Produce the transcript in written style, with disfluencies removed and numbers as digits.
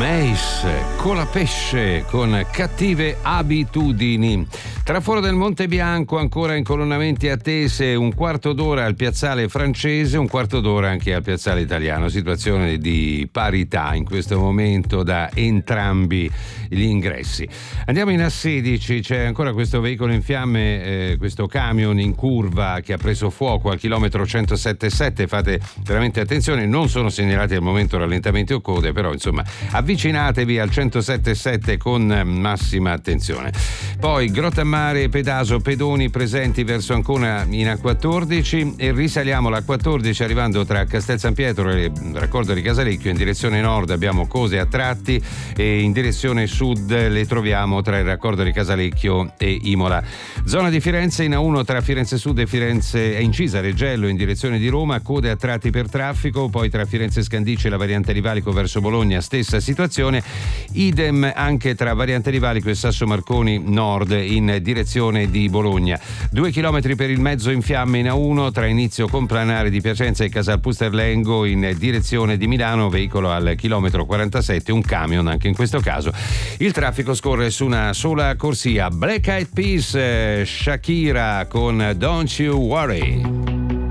Mace, Colapesce con Cattive abitudini. Traforo del Monte Bianco ancora in colonnamenti attese, un quarto d'ora al piazzale francese, un quarto d'ora anche al piazzale italiano. Situazione di parità in questo momento da entrambi gli ingressi. Andiamo in A16, c'è ancora questo veicolo in fiamme, questo camion in curva che ha preso fuoco al chilometro 107,7. Fate veramente attenzione, non sono segnalati al momento rallentamenti o code, però insomma avvicinatevi al 107,7 con massima attenzione. Poi Grottammare e Pedaso, pedoni presenti verso Ancona in A14 e risaliamo la A14 arrivando tra Castel San Pietro e raccordo di Casalecchio. In direzione nord abbiamo cose a tratti e in direzione sud le troviamo tra il raccordo di Casalecchio e Imola. Zona di Firenze in A1 tra Firenze Sud e Firenze Incisa Reggello in direzione di Roma, code a tratti per traffico. Poi tra Firenze Scandicci e la variante di Valico verso Bologna stessa situazione, idem anche tra variante di Valico e Sasso Marconi Nord in direzione di Bologna. 2 chilometri per il mezzo in fiamme in A1 tra inizio complanare di Piacenza e Casal Pusterlengo in direzione di Milano, veicolo al chilometro 47, un camion anche in questo caso. Il traffico scorre su una sola corsia. Black Eyed Peas, Shakira con Don't You Worry.